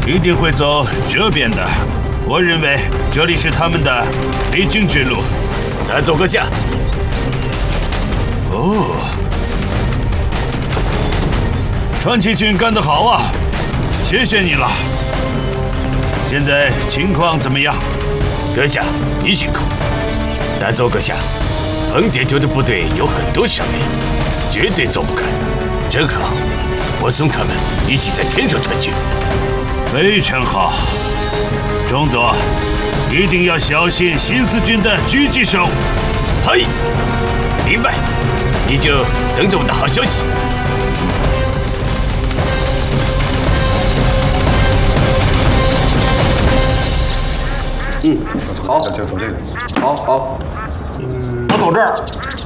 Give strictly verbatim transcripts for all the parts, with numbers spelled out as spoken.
一定会走这边的。我认为这里是他们的必经之路。 来，走阁下。 哦，传奇君干得好啊！谢谢你了。现在情况怎么样？ 阁下，你辛苦。来，走阁下。横点头的部队有很多伤员，绝对走不开。正好，我送他们一起在天上团聚。 非常好，中佐，一定要小心新四军的狙击手。 嘿，明白，你就等着我的好消息。 嗯，好，就走这个。好好，嗯，我走这儿。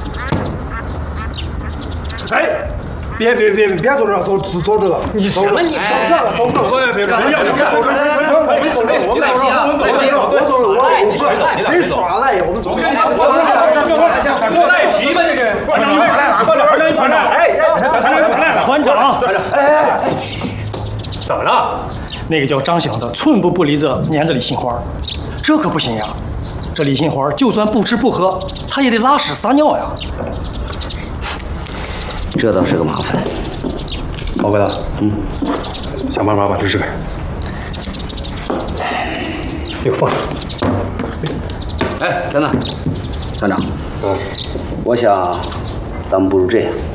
哎。 别别别别走这，走走走这个。你什么你？走这个，走这个。别别别别，别走这，我们走这，我们走这，我们走这，我走这，我我谁耍赖呀？我们走。我赖皮吧这个。团长，团长，哎，团长，团长，哎哎哎，怎么了？那个叫张响的，寸步不离这黏着李杏花，这可不行呀！这李杏花就算不吃不喝，他也得拉屎撒尿呀。 这倒是个麻烦， 包疙瘩，嗯，想办法把这支开。这个放下。 哎，等等，团长，嗯，我想咱们不如这样。